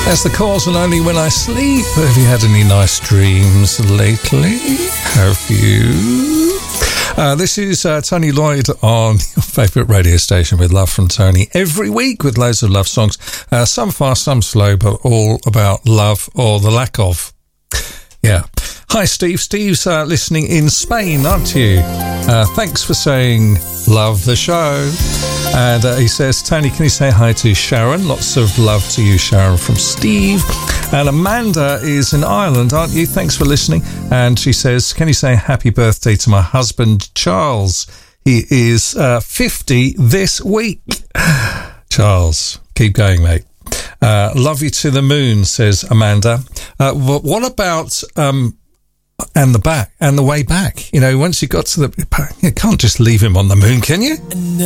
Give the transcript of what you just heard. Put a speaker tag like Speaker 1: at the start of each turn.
Speaker 1: That's the cause and only when I sleep. Have you had any nice dreams lately? Have you? This is Tony Lloyd on your favourite radio station with Love from Tony. Every week with loads of love songs. Some fast, some slow, but all about love or the lack of. Yeah. Hi, Steve. Steve's listening in Spain, aren't you? Thanks for saying love the show. And he says, Tony, can you say hi to Sharon? Lots of love to you, Sharon, from Steve. And Amanda is in Ireland, aren't you? Thanks for listening. And she says, can you say happy birthday to my husband, Charles? He is 50 this week. Charles, keep going, mate. Love you to the moon, says Amanda. What about... and the back and the way back, you know, once you got to the, you can't just leave him on the moon, can you?